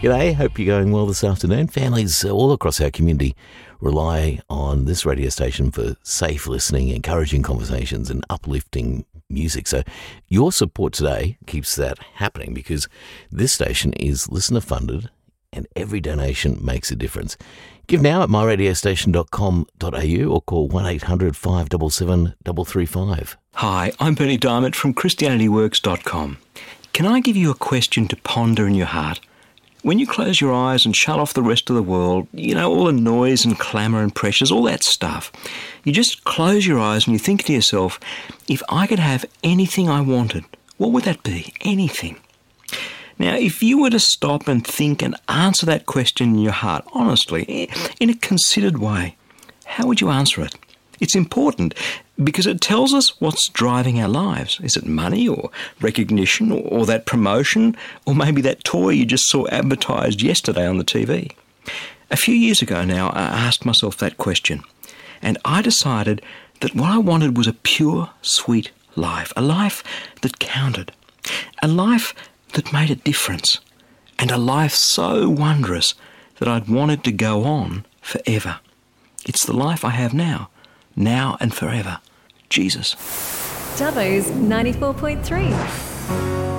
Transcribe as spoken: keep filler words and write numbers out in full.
G'day, hope you're going well this afternoon. Families all across our community rely on this radio station for safe listening, encouraging conversations and uplifting music. So your support today keeps that happening because this station is listener funded and every donation makes a difference. Give now at my radio station dot com dot a u or call one eight hundred five seven seven three three five. Hi, I'm Bernie Diamond from Christianity Works dot com. Can I give you a question to ponder in your heart? When you close your eyes and shut off the rest of the world, you know, all the noise and clamour and pressures, all that stuff, you just close your eyes and you think to yourself, if I could have anything I wanted, what would that be? Anything. Now, if you were to stop and think and answer that question in your heart, honestly, in a considered way, how would you answer it? It's important because it tells us what's driving our lives. Is it money or recognition or, or that promotion or maybe that toy you just saw advertised yesterday on the T V? A few years ago now, I asked myself that question and I decided that what I wanted was a pure, sweet life, a life that counted, a life that made a difference, and a life so wondrous that I'd want it to go on forever. It's the life I have now. Now and forever. Jesus. Dubbo's ninety-four point three.